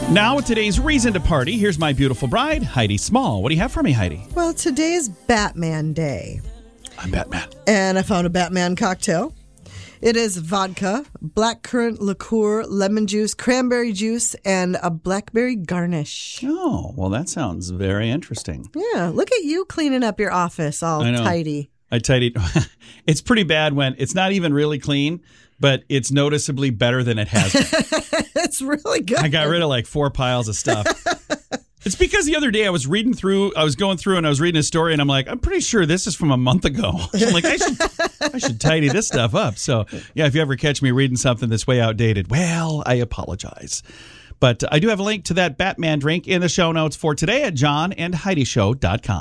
Now, with today's reason to party, here's my beautiful bride, Heidi Small. What do you have for me, Heidi? Well, today's Batman Day. I'm Batman. And I found a Batman cocktail. It is vodka, blackcurrant liqueur, lemon juice, cranberry juice, and a blackberry garnish. Oh, well, that sounds very interesting. Yeah, look at you cleaning up your office all tidy. I tidied. It's pretty bad when it's not even really clean, but it's noticeably better than it has been. It's really good. I got rid of like 4 piles of stuff. It's because the other day I was going through and I was reading a story and I'm like, I'm pretty sure this is from a month ago. So I'm like, I should tidy this stuff up. So yeah, if you ever catch me reading something that's way outdated, well, I apologize. But I do have a link to that Batman drink in the show notes for today at johnandheidishow.com.